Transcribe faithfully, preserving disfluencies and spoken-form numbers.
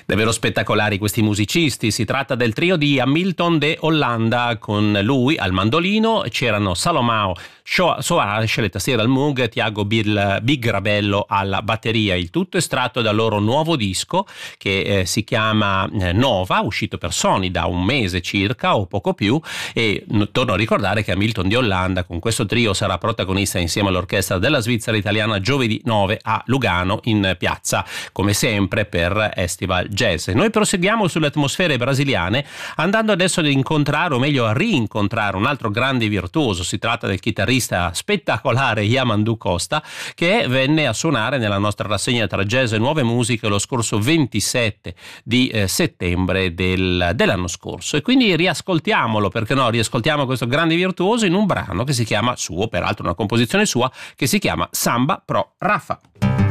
Davvero spettacolari questi musicisti, si tratta del trio di Hamilton de Hollanda, con lui al mandolino c'erano Salomao Soares, le tastiere al Moog, Tiago Bill, Big Rabello alla batteria, il tutto estratto dal loro nuovo disco che eh, si chiama eh, Nova, uscito per Sony da un mese circa o poco più, e n- torno a ricordare che Hamilton di Hollanda con questo trio sarà protagonista insieme all'orchestra della Svizzera Italiana giovedì nove a Lugano in piazza, come sempre per Estival Jazz. Noi proseguiamo sulle atmosfere brasiliane andando adesso ad incontrare, o meglio a rincontrare, un altro grande virtuoso. Si tratta del chitarrista spettacolare Yamandu Costa, che venne a suonare nella nostra rassegna tra jazz e nuove musiche lo scorso ventisette di eh, settembre del, dell'anno scorso, e quindi riascoltiamolo, perché no, riascoltiamo questo grande virtuoso in un brano che si chiama suo, peraltro una composizione sua, che si chiama Samba Pro Rafa.